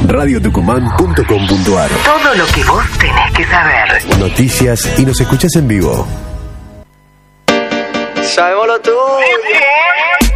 radiotucumán.com.ar. Todo lo que vos tenés que saber. Noticias y nos escuchás en vivo. Sabemos lo tuyo.